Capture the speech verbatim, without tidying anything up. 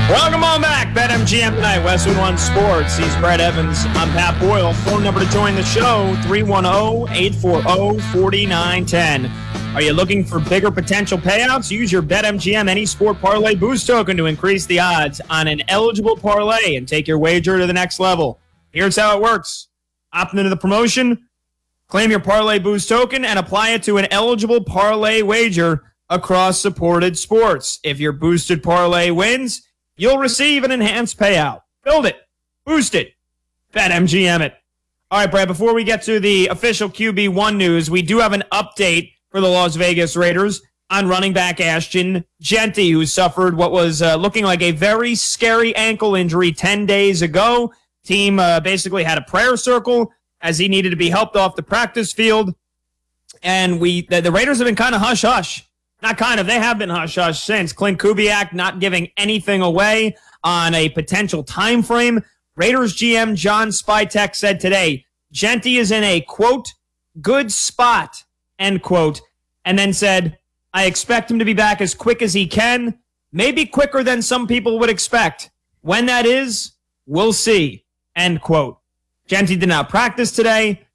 Welcome on back. BetMGM tonight, Westwood One Sports. He's Brett Evans. I'm Pat Boyle. Phone number to join the show, three one zero, eight four zero, four nine one zero. Are you looking for bigger potential payouts? Use your BetMGM Any Sport Parlay Boost token to increase the odds on an eligible parlay and take your wager to the next level. Here's how it works. Opt into the promotion, claim your Parlay Boost token, and apply it to an eligible parlay wager across supported sports. If your boosted parlay wins, you'll receive an enhanced payout. Build it. Boost it. BetMGM it. All right, Brad, before we get to the official Q B one news, we do have an update for the Las Vegas Raiders on running back Ashton Jeanty, who suffered what was uh, looking like a very scary ankle injury ten days ago. Team uh, basically had a prayer circle as he needed to be helped off the practice field. And we the, the Raiders have been kind of hush-hush. Not kind of. They have been hush-hush since. Clint Kubiak not giving anything away on a potential time frame. Raiders G M John Spytek said today, Jeanty is in a, quote, good spot, end quote, and then said, I expect him to be back as quick as he can, maybe quicker than some people would expect. When that is, we'll see, end quote. Jeanty did not practice today.